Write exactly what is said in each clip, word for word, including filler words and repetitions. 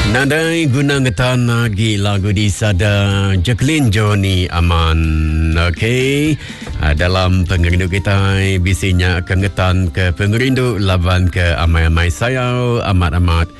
Nadai guna ngetan lagi lagu di sada Jacqueline Johnny Aman. Okey, uh, dalam pengerindu kita bisinya kengetan ke pengerindu laban ke amai-amai sayau amat-amat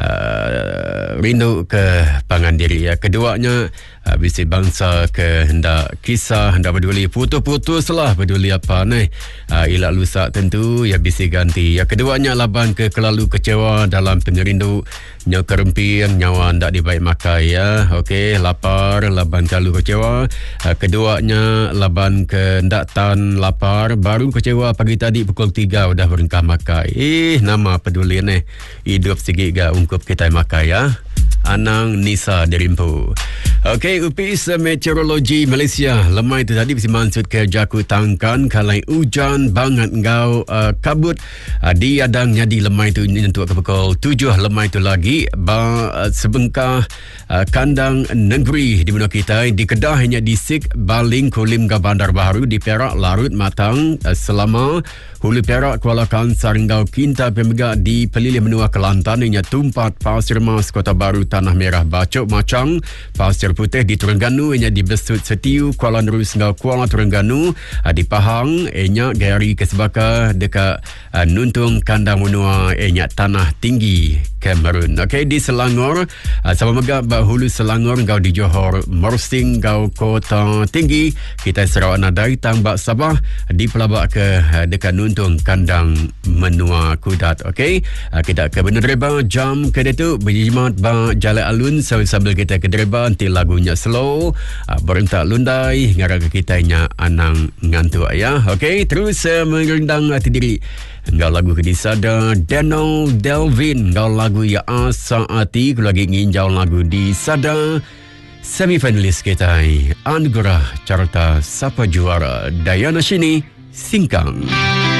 uh, rindu ke pangandiri ya. Keduanya uh, bisi bangsa ke hendak kisah, hendak peduli putus-putus lah peduli apa ni. Uh, ilak lusak tentu ya bisi ganti. Ya keduanya laban ke kelalu kecewa dalam pengerindu nyawa kerempian nyawa ndak dibaik makai ya. Okey, lapar laban kalu kecewa. Uh, keduanya laban ke ndak tan lapar baru kecewa pagi tadi pukul tiga udah berengkah makai. Eh nama peduli ni hidup sikit ga ungkup kita makai ya. Anang Nisa Derimpu. Okey, U P I S Meteorologi Malaysia lemai tu tadi bisi maksud ke jaku tangkan kalai hujan banget ngau uh, kabut uh, di adang jadi lemai tu untuk ke pukul tujuh lemai tu lagi ba uh, sebengkah uh, kandang negeri di mana kita di Kedah hanya di Sik Baling Kulim ke Bandar Baharu di Perak larut matang uh, selama Hulu Perak Kuala Kangsar ngau Kinta Pemega di Pelilih Menua Kelantan hanya Tumpat Pasir Mas Kota Baru Tanah Merah Bacok Macang Pasir Putih di Terengganu hanya di Besut Setiu Kuala Nerus ngau Kuala Terengganu uh, di Pahang hanya Gari Kesebaka dekat uh, Nuntung Kandang Menua hanya Tanah Tinggi Cameron. Okey, di Selangor uh, sama megak bah Hulu Selangor ngau di Johor Mersing ngau Kota Tinggi kita Sarawak Nadai Tambak Sabah di Pelabak ke uh, dekat Nuntung Kandang Menua Kudat. Okey, uh, kita ke Bandar Reba jam ke detu berjimat ba Jalan Alun so, sambil kita ke Dereba nanti lagunya slow uh, berentak lundai ngarang ke kita nya anang ngantuk ya. Okey, terus uh, merendang hati diri ngau lagu ke disada Daniel Delvin ngau lagu ya asa hati lagi nginjau lagu di sada semifinalis kita anugerah carta sapa juara Dayana Shini Singkang.